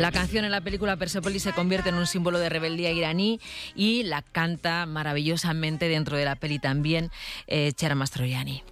La canción en la película Persepolis se convierte en un símbolo de rebeldía iraní y la canta maravillosamente dentro de la peli también Chiara Mastroianni.